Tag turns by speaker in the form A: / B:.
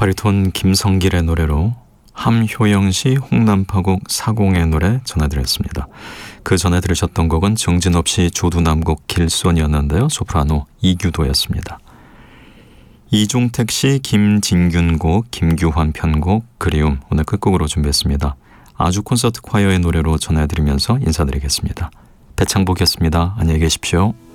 A: 바리톤 김성길의 노래로 함효영씨, 홍남파곡 사공의 노래 전해드렸습니다. 그 전에 들으셨던 곡은 정진업씨 조두남곡 길손이었는데요. 소프라노 이규도였습니다. 이종택씨, 김진균곡, 김규환 편곡 그리움 오늘 끝곡으로 준비했습니다. 아주 콘서트 콰이어의 노래로 전해드리면서 인사드리겠습니다. 배창복이었습니다. 안녕히 계십시오.